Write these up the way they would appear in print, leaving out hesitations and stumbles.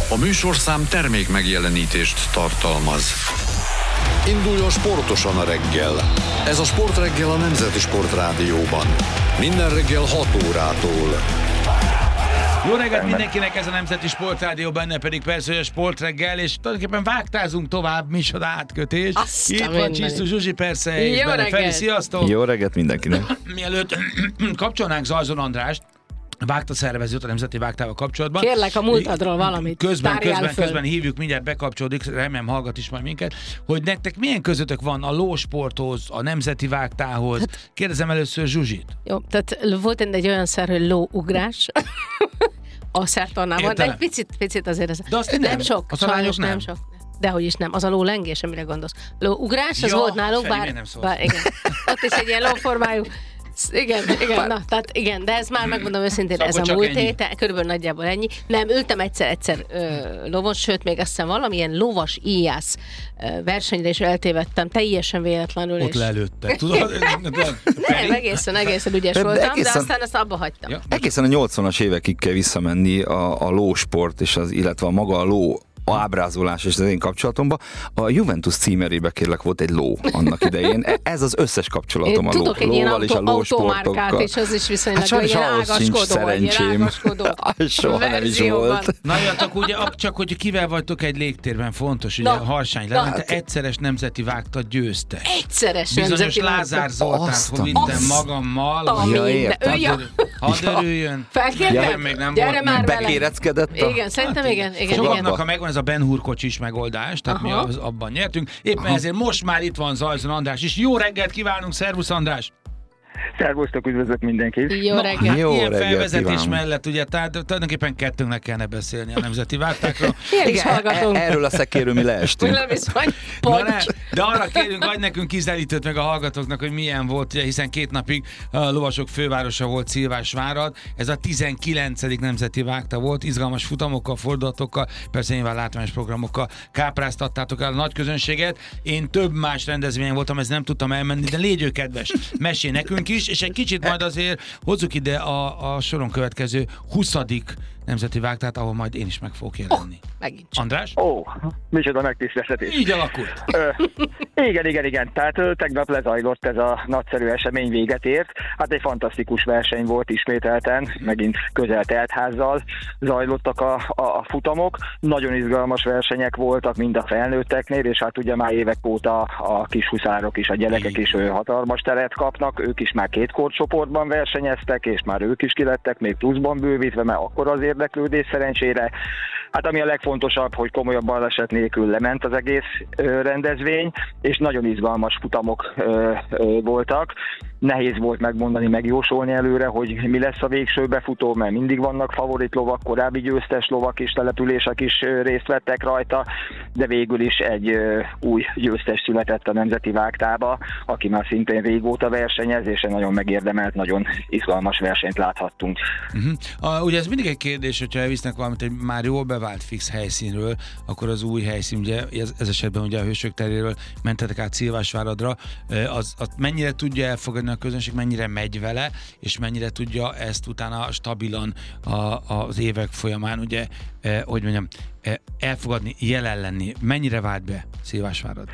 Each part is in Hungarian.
A műsorszám termék megjelenítést tartalmaz. Induljon sportosan a reggel. Ez a Sportreggel a Nemzeti Sportrádióban. Minden reggel 6 órától. Jó reggelt mindenkinek, ez a Nemzeti Sportrádió, benne pedig persze a Sportreggel, és tulajdonképpen vágtázunk tovább, micsoda átkötés. Itt van Csisztus Zsuzsi persze, és benne Feri, sziasztok! Jó reggelt mindenkinek! Mielőtt kapcsolnánk Zajzon Andrást, vágta szervezőt a Nemzeti Vágtával kapcsolatban. Kérlek a múltadról valamit. Közben hívjuk, mindjárt bekapcsolódik, remélem hallgat is majd minket, hogy nektek milyen közöttök van a lósporthoz, a Nemzeti Vágtához. Hát, kérdezem először Zsuzsit. Jó, tehát volt egy olyan szer, hogy lóugrás a szertornában, de egy picit azért ez. De azt nem sok. A sajnos nem sok. Dehogy is nem. Az a lólengés, amire gondolsz. Lóugrás, az volt nálunk, bár igen. Ott is egy ilyen lóformájú. Igen, na, tehát igen, de ez már megmondom őszintén, ez a múlt héten, körülbelül nagyjából ennyi. Nem, ültem egyszer lovon, sőt, még azt hiszem valamilyen lovas íjász versenyre is eltévedtem, teljesen véletlenül. Ott lelőtte, tudod? Nem, egészen ügyes voltam, de aztán ezt abba hagytam. Ja. Egészen a 80-as évekig kell visszamenni a lósport, és illetve a maga a ló ábrázolás és az én kapcsolatomban. A Juventus címerébe kérlek volt egy ló annak idején. Ez az összes kapcsolatom a lóval és a lósportokkal. És az is viszonylag ilyen ágaskodó. Soha nem is volt. Na, csak hogy kivel vagytok egy légtérben, fontos, ugye a Harsány Levente egyszeres nemzeti vágta győzte. Egyszeres bizonyos nemzeti Lázár Zoltánt vittem magammal. Hadd örüljön. Felkértem? Még nem gyere volt. Bekéreckedett? Igen, szerintem igen. Sokaknak, ha megvan ez a Ben Hur kocsis megoldás, tehát mi abban nyertünk. Éppen ezért most már itt van Zajzon András is. Jó reggelt kívánunk, szervusz András! Szervusztok, üdvözlök mindenkit! Jó reggelt! Ilyen felvezetés mellett, ugye, tehát tulajdonképpen kettőnknek kellene beszélni a nemzeti vágtákról. Erről a szekéről mi leestünk. De arra kérünk, adj nekünk kizelítőt meg a hallgatóknak, hogy milyen volt, ugye, hiszen 2 napig a lovasok fővárosa volt Szilvásvárad. Ez a 19. nemzeti vágta volt, izgalmas futamokkal, fordulatokkal, persze nyilván látványos programokkal kápráztattátok el a nagy közönséget. Én több más rendezvényen voltam, ezt nem tudtam elmenni, de légy kedves, mesélj nekünk is, és egy kicsit majd azért hozzuk ide a soron következő 20. nemzeti vágtát, ahol majd én is meg fogok jelenni. Megint. András? Micsoda megtiszteltetés. Így alakult. Igen. Tehát tegnap lezajlott ez a nagyszerű esemény, véget ért. Hát egy fantasztikus verseny volt ismételten, megint közel teltházzal zajlottak a futamok. Nagyon izgalmas versenyek voltak mind a felnőtteknél, és hát ugye már évek óta a kis huszárok is, a gyerekek is hatalmas teret kapnak. Ők is már 2 korcsoportban versenyeztek, és már ők is kilettek még pluszban bővítve, mert akkor az érdeklődés szerencsére. Hát ami a legfontosabb, hogy komolyabb baleset nélkül lement az egész rendezvény, és nagyon izgalmas futamok voltak. Nehéz volt megmondani, megjósolni előre, hogy mi lesz a végső befutó, mert mindig vannak favorit lovak, korábbi győztes lovak és települések is részt vettek rajta, de végül is egy új győztes született a Nemzeti Vágtába, aki már szintén régóta versenyez, és egy nagyon megérdemelt, nagyon izgalmas versenyt láthattunk. Ugye ez mindig egy kérdés, hogyha elvisznek valamit egy már jól bevált fix helyszínről, akkor az új helyszín, ugye ez esetben ugye a Hősök teréről mentetek át Szilvásváradra, az mennyire tudja elfogadni a közönség, mennyire megy vele, és mennyire tudja ezt utána stabilan az évek folyamán, ugye, hogy mondjam, elfogadni, jelen lenni. Mennyire vált be Szilvásvárad?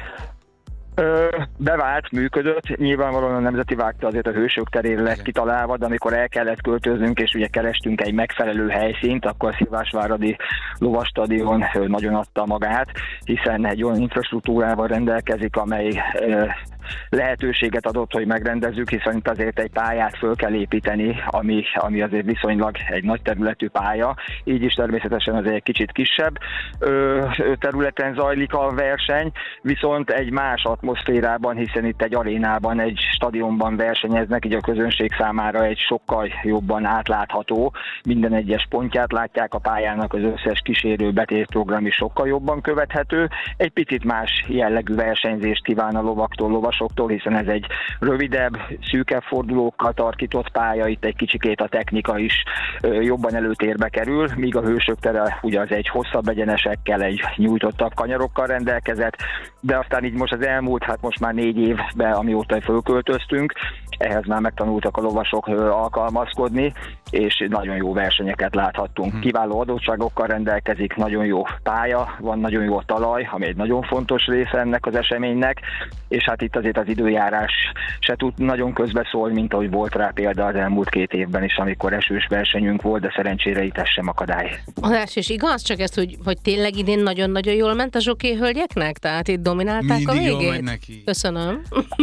Bevált, működött. Nyilvánvalóan a Nemzeti Vágta azért a Hősök terére lett kitalálva, de amikor el kellett költöznünk, és ugye kerestünk egy megfelelő helyszínt, akkor a Szilvásváradi Lovastadion nagyon adta magát, hiszen egy olyan infrastruktúrával rendelkezik, amely lehetőséget adott, hogy megrendezzük, hiszen itt azért egy pályát föl kell építeni, ami azért viszonylag egy nagy területű pálya, így is természetesen azért egy kicsit kisebb területen zajlik a verseny, viszont egy más atmoszférában, hiszen itt egy arénában, egy stadionban versenyeznek, így a közönség számára egy sokkal jobban átlátható, minden egyes pontját látják a pályának, az összes kísérő betétprogram is sokkal jobban követhető, egy picit más jellegű versenyzést kíván a lovaktól, lovasoktól, hiszen ez egy rövidebb, szűkebb fordulókkal tarkított pálya, itt egy kicsikét a technika is jobban előtérbe kerül, míg a Hősök tere ugye az egy hosszabb egyenesekkel, egy nyújtottabb kanyarokkal rendelkezett, de aztán így most az elmúlt, hát most már 4 évben, amióta fölköltöztünk, ehhez már megtanultak a lovasok alkalmazkodni, és nagyon jó versenyeket láthattunk. Kiváló adottságokkal rendelkezik, nagyon jó pálya, van nagyon jó talaj, ami egy nagyon fontos része ennek az eseménynek, és hát itt azért az időjárás se tud nagyon közbeszólni, mint ahogy volt rá példa az elmúlt 2 évben is, amikor esős versenyünk volt, de szerencsére itt ez sem akadály. András, és igaz csak ezt, hogy tényleg idén nagyon-nagyon jól ment a zsokéhölgyeknek? Tehát itt dominálták mindig a végét? Jól megy neki. Köszönöm.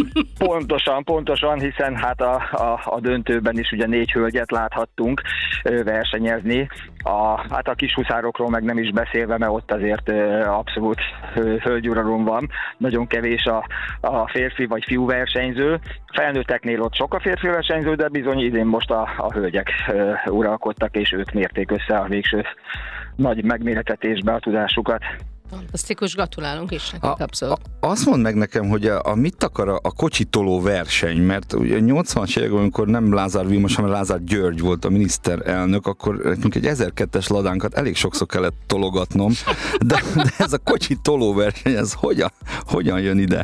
Pontosan, hiszen hát a döntőben is ugye 4 hölgyet láthattunk versenyezni. Hát a kishuszárokról meg nem is beszélve, mert ott azért abszolút hölgyuralom van. Nagyon kevés a férfi vagy fiú versenyző. Felnőtteknél ott sok a férfi versenyző, de bizony idén most a hölgyek uralkodtak, és ők mérték össze a végső nagy megmérettetésbe a tudásukat. Fantasztikus, gratulálunk is nekik, abszolút. Azt mondd meg nekem, hogy mit akar a kocsitoló verseny, mert ugye 80-as években, amikor nem Lázár Vilmos, hanem Lázár György volt a miniszterelnök, akkor nekünk egy 1002-es ladánkat elég sokszor kellett tologatnom, de ez a kocsitoló verseny, ez hogyan jön ide?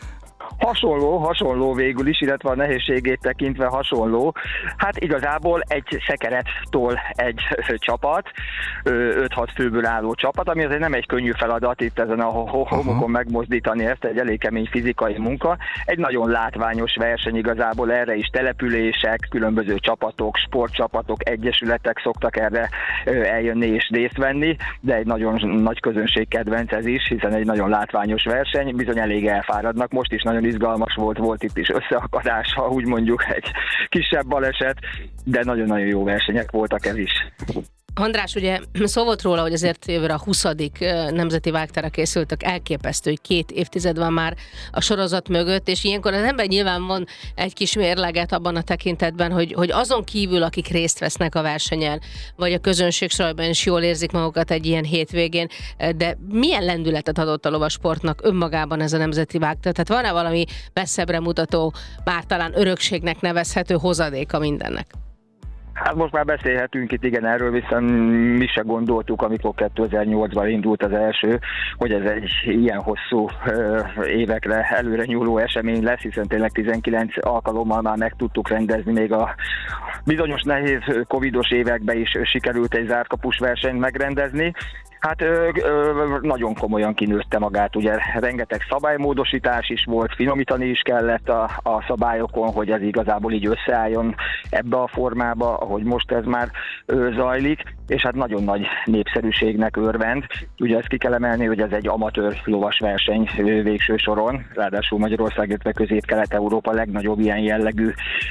Hasonló végül is, illetve a nehézségét tekintve hasonló. Hát igazából egy szekeret tol egy csapat, 5-6 főből álló csapat, ami azért nem egy könnyű feladat itt ezen a homokon megmozdítani ezt, egy elég kemény fizikai munka. Egy nagyon látványos verseny igazából, erre is települések, különböző csapatok, sportcsapatok, egyesületek szoktak erre eljönni és részt venni, de egy nagyon nagy közönség kedvenc ez is, hiszen egy nagyon látványos verseny, bizony elég elfáradnak, most is nagyon izgalmas volt itt is összeakadás, ha úgy mondjuk, egy kisebb baleset, de nagyon-nagyon jó versenyek voltak ez is. András, ugye szó volt róla, hogy azért jövőre a 20. nemzeti vágtára készültek, elképesztő, hogy 2 évtized van már a sorozat mögött, és ilyenkor az ember nyilván van egy kis mérleget abban a tekintetben, hogy azon kívül, akik részt vesznek a versenyen, vagy a közönség sorában is jól érzik magukat egy ilyen hétvégén, de milyen lendületet adott a lovasportnak önmagában ez a nemzeti vágtár? Tehát van-e valami messzebbre mutató, már talán örökségnek nevezhető hozadéka mindennek? Hát most már beszélhetünk itt igen erről, viszont mi se gondoltuk, amikor 2008-ban indult az első, hogy ez egy ilyen hosszú évekre előre nyúló esemény lesz, hiszen tényleg 19 alkalommal már meg tudtuk rendezni, még a bizonyos nehéz covidos években is sikerült egy zártkapus versenyt megrendezni. Hát nagyon komolyan kinőtte magát, ugye rengeteg szabálymódosítás is volt, finomítani is kellett a szabályokon, hogy ez igazából így összeálljon ebbe a formába, ahogy most ez már zajlik, és hát nagyon nagy népszerűségnek örvend. Ugye ezt ki kell emelni, hogy ez egy amatőr lovas verseny végső soron, ráadásul Magyarország, illetve Közép-Kelet-Európa legnagyobb ilyen jellegű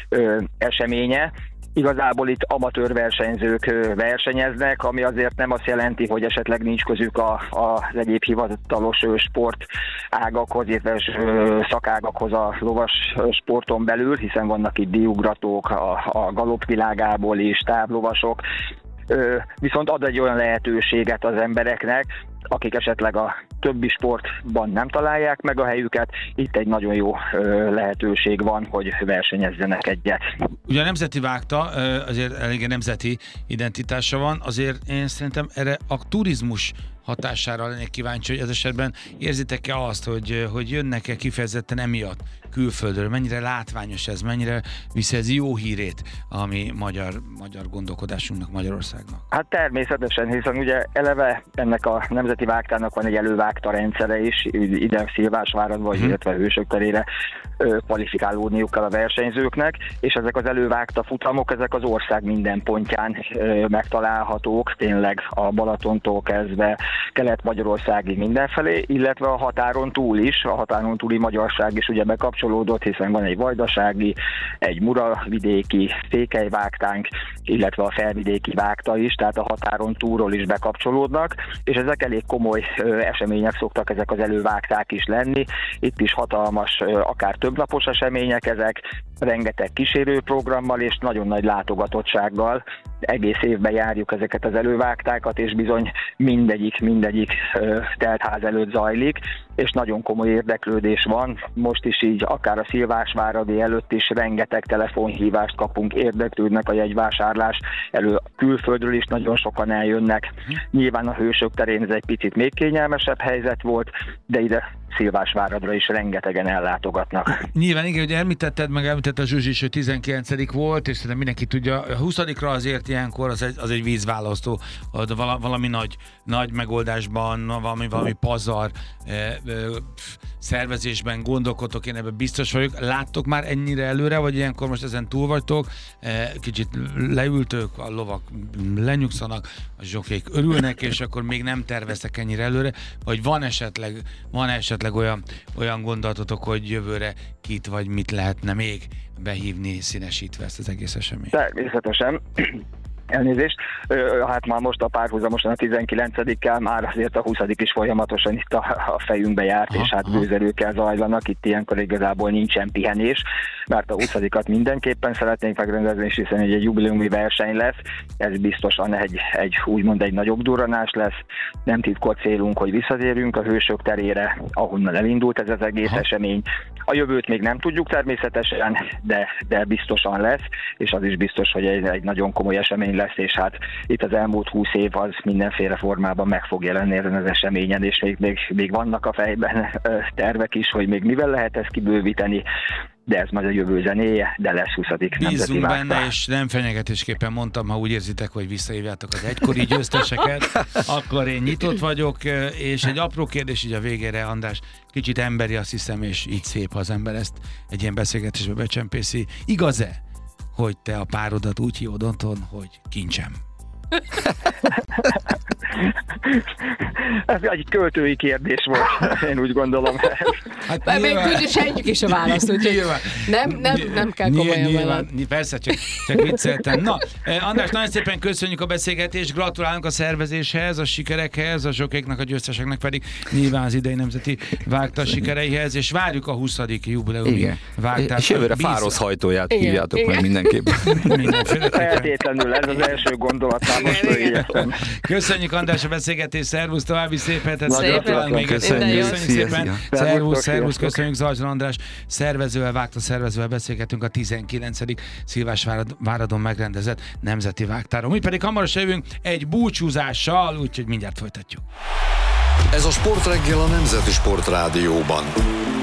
eseménye. Igazából itt amatőr versenyzők versenyeznek, ami azért nem azt jelenti, hogy esetleg nincs közük az egyéb hivatalos sportágakhoz, illetve szakágakhoz a lovas sporton belül, hiszen vannak itt díjugratók a galop világából is, távlovasok, viszont ad egy olyan lehetőséget az embereknek, akik esetleg a többi sportban nem találják meg a helyüket, itt egy nagyon jó lehetőség van, hogy versenyezzenek egyet. Ugye a nemzeti vágta, azért elég nemzeti identitása van, azért én szerintem erre a turizmus hatására lennék kíváncsi, hogy ez esetben érzitek-e azt, hogy jönnek-e kifejezetten emiatt külföldről, mennyire látványos ez, mennyire viszi ez jó hírét a mi magyar gondolkodásunknak, Magyarországnak? Hát természetesen, hiszen ugye eleve ennek a nemzeti vágtának van egy elővágta rendszere is, ide Szilvásváradba, illetve Hősök terére kvalifikálódniuk kell a versenyzőknek, és ezek az elővágta futamok, ezek az ország minden pontján megtalálhatók, tényleg a Balatontól kezdve Kelet-Magyarországig mindenfelé, illetve a határon túl is, a határon túli magyarság is ugye bekapcsolódott, hiszen van egy vajdasági, egy muravidéki, székelyvágtánk, illetve a felvidéki vágta is, tehát a határon túlról is bekapcsolódnak, és ezek elég komoly események szoktak ezek az elővágták is lenni. Itt is hatalmas, akár többlapos események ezek, rengeteg kísérőprogrammal és nagyon nagy látogatottsággal, egész évben járjuk ezeket az elővágtákat, és bizony mindegyik teltház előtt zajlik, és nagyon komoly érdeklődés van. Most is így, akár a Szilvásváradi előtt is rengeteg telefonhívást kapunk, érdeklődnek a jegyvásárlás elő, külföldről is nagyon sokan eljönnek. Nyilván a Hősök terén ez egy picit még kényelmesebb helyzet volt, de ide Szilvásváradra is rengetegen ellátogatnak. Nyilván igen, hogy említett a Zsuzsi is, hogy 19. volt, és szerintem mindenki tudja, a 20-ra azért ilyenkor az egy vízválasztó, valami nagy megoldásban, valami pazar szervezésben gondolkodtok, én ebben biztos vagyok. Láttok már ennyire előre, vagy ilyenkor most ezen túl vagytok, kicsit leültök, a lovak lenyugszanak, a zsokék örülnek, és akkor még nem terveztek ennyire előre, vagy van esetleg olyan gondolatotok, hogy jövőre kit vagy mit lehetne még behívni, színesítve ezt az egész eseményt? Természetesen. Elnézést. Hát már most a párhuzamosan a 19-kel már azért a 20. is folyamatosan itt a fejünkbe járt, és hát bőzelőkkel zajlanak, itt ilyenkor igazából nincsen pihenés, mert a 20-at mindenképpen szeretnénk megrendezni, hiszen egy jubileumi verseny lesz, ez biztosan egy úgymond egy nagyobb durranás lesz, nem titkot célunk, hogy visszatérünk a Hősök terére, ahonnan elindult ez az egész esemény. A jövőt még nem tudjuk természetesen, de biztosan lesz, és az is biztos, hogy egy nagyon komoly esemény lesz, és hát itt az elmúlt 20 év az mindenféle formában meg fog jelenni ezen az eseményen, és még vannak a fejben tervek is, hogy még mivel lehet ezt kibővíteni, de ez majd a jövő zenéje, de lesz 20. nemzeti Bízunk vágtás. benne, és nem fenyegetésképpen mondtam, ha úgy érzitek, hogy visszahívjátok az egykori győzteseket, akkor én nyitott vagyok, és egy apró kérdés így a végére, András, kicsit emberi, azt hiszem, és így szép, ha az ember ezt egy ilyen beszélgetésbe becsempészi. Igaz-e, hogy te a párodat úgy hívod otthon, hogy kincsem? Ez egy költői kérdés volt, én úgy gondolom. Hát még sejtjük is a választ, úgyhogy nem kell komolyan veled. Persze, csak vicceltem. Na, András, nagyon szépen köszönjük a beszélgetést, gratulálunk a szervezéshez, a sikerekhez, a zsokéknak, a győzteseknek pedig nyilván az idei nemzeti vágta sikereihez, és várjuk a 20. jubileumi vágtát. És jövőre Fároszhajtóját hívjátok meg mindenképpen. Feltétlenül, ez az első gondolat. Köszönjük, András, a beszélgetést, szervusz, további szép hetet, gratulálunk még egyszer. Köszönjük szépen, szervusz, köszönjük Zalzsan András, szervezővel beszélgetünk a 19. Szilvásváradon megrendezett nemzeti vágtáról. Mi pedig hamarosan jövünk egy búcsúzással, úgyhogy mindjárt folytatjuk. Ez a Sportreggel a Nemzeti Sportrádióban.